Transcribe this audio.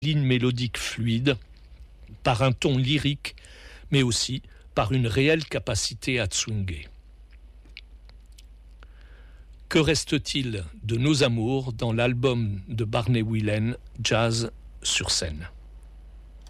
lignes mélodiques fluides, par un ton lyrique, mais aussi par une réelle capacité à zwinguer. Que reste-t-il de nos amours dans l'album de Barney Whelan, Jazz sur scène ?